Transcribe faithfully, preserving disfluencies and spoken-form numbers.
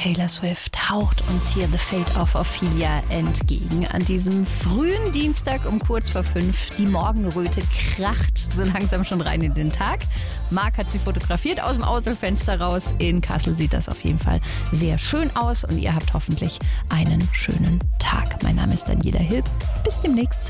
Taylor Swift haucht uns hier The Fate of Ophelia entgegen. An diesem frühen Dienstag um kurz vor fünf. Die Morgenröte kracht so langsam schon rein in den Tag. Marc hat sie fotografiert aus dem Außenfenster raus. In Kassel sieht das auf jeden Fall sehr schön aus und ihr habt hoffentlich einen schönen Tag. Mein Name ist Daniela Hilb. Bis demnächst.